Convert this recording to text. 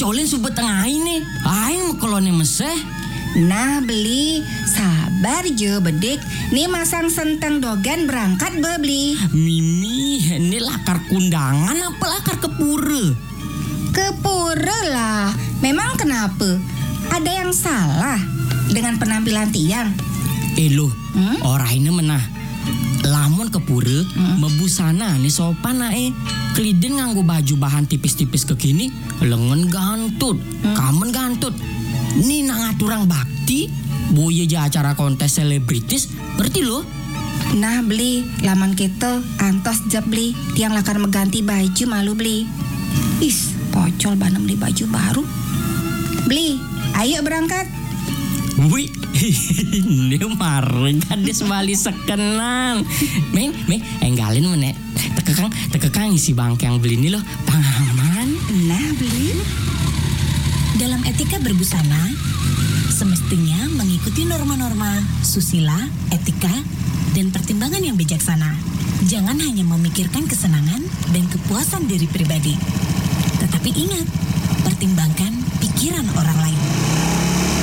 colin subet tengah ini. Aing mekolone meseh. Nah beli, sabar jo bedik. Nih masang senteng dogan berangkat beli. Mimi, ini lakar kundangan apa lakar kepura? Kepura lah. Memang kenapa? Ada yang salah dengan penampilan tiang? Loh, orang ini menah. Lamun kepura, mebusana nih sopan nae. Keliden nganggo baju bahan tipis-tipis kekini, lengan gantut, kamen gantut. Nih nang aturang bakti, boye ja acara kontes selebritis, berarti lo. Nah beli, laman kita antos jab beli. Tiang lakar mengganti baju malu beli. Is, pocol banem beli baju baru. Beli, ayo berangkat. Wih, ini mareng kades bali sekenang. Meng, enggalin menek. Tekekang isi bangke yang beli ini loh, pangaman. Nah beli. Dalam etika berbusana, semestinya mengikuti norma-norma susila, etika, dan pertimbangan yang bijaksana. Jangan hanya memikirkan kesenangan dan kepuasan diri pribadi. Tetapi ingat, pertimbangkan pikiran orang lain.